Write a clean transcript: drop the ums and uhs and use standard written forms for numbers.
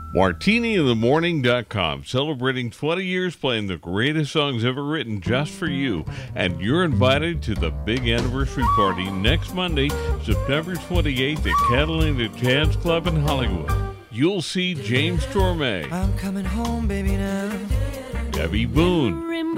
MartiniInTheMorning.com, celebrating 20 years playing the greatest songs ever written just for you. And you're invited to the big anniversary party next Monday, September 28th at Catalina Jazz Club in Hollywood. You'll see James Torme, I'm coming home, baby, now. Debbie Boone,